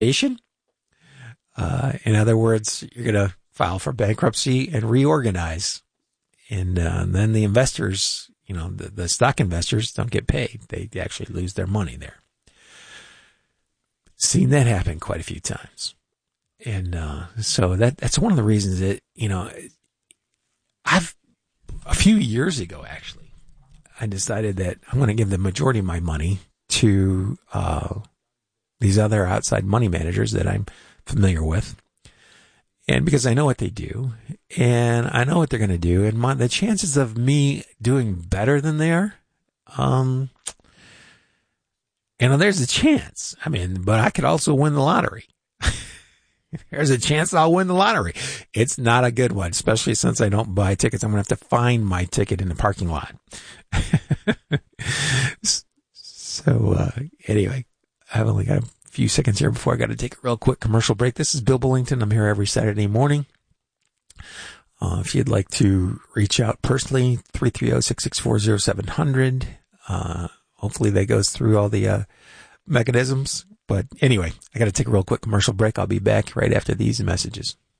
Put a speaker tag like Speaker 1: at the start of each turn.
Speaker 1: In other words, you're going to file for bankruptcy and reorganize. And then the investors, the stock investors don't get paid. They actually lose their money there. Seen that happen quite a few times. And so that's one of the reasons that, a few years ago, actually, I decided that I'm going to give the majority of my money to these other outside money managers that I'm familiar with. And because I know what they do, and I know what they're going to do, and the chances of me doing better than they are, there's a chance. But I could also win the lottery. There's a chance I'll win the lottery. It's not a good one, especially since I don't buy tickets. I'm going to have to find my ticket in the parking lot. So, anyway, I've only got a few seconds here before I got to take a real quick commercial break. This is Bill Bullington. I'm here every Saturday morning. If you'd like to reach out personally, 330-664-0700. Hopefully that goes through all the mechanisms. But anyway, I got to take a real quick commercial break. I'll be back right after these messages.